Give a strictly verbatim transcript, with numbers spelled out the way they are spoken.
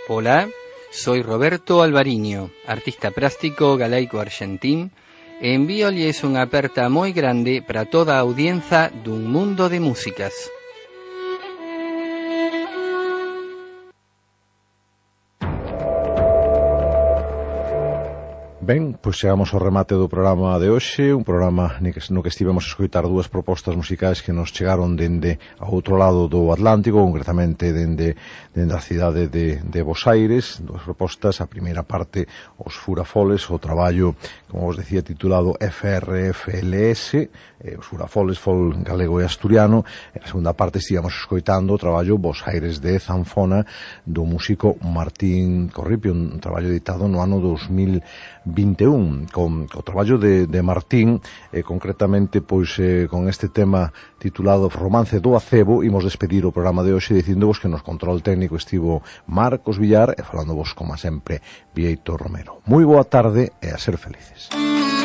Hola, soy Roberto Alvariño, artista plástico galaico argentín, e envíolles unha aperta moi grande para toda a audiencia dun mundo de músicas. Ben, pois chegamos ao remate do programa de hoxe, un programa no que estivemos a escoitar dúas propostas musicais que nos chegaron dende ao outro lado do Atlántico, concretamente dende, dende a cidade de, de Bos Aires, dúas propostas, a primeira parte os Furafoles, o traballo, como vos decía, titulado F R F L S, eh, os Furafoles, fol galego e asturiano, e a segunda parte estivemos escoitando o traballo Bos Aires de Zanfona do músico Martín Corripio, un traballo editado no ano dos mil vinte e un, con o traballo de, de Martín, eh, concretamente pois eh, con este tema titulado Romance do Acebo. Imos despedir o programa de hoxe dicíndovos que nos control técnico estivo Marcos Villar e falándovos, como sempre, Vieito Romero. Moi boa tarde e a ser felices.